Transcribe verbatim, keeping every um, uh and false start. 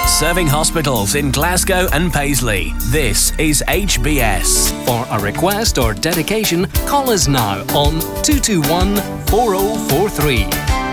serving hospitals in Glasgow and Paisley. This is H B S. For a request or dedication, call us now on two two one, four oh four three.